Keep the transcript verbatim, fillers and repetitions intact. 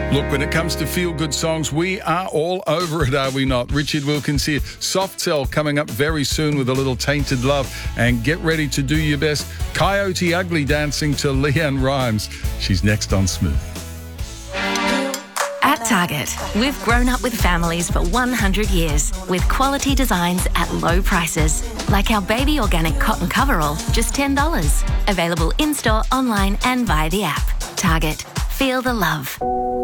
Look, when it comes to feel-good songs, we are all over it, are we not? Richard Wilkins here. Soft Cell coming up very soon with a little Tainted Love. And get ready to do your best. Coyote Ugly dancing to Leanne Rimes. She's next on Smooth. At Target, we've grown up with families for one hundred years with quality designs at low prices. Like our baby organic cotton coverall, just ten dollars. Available in-store, online and via the app. Target. Feel the love.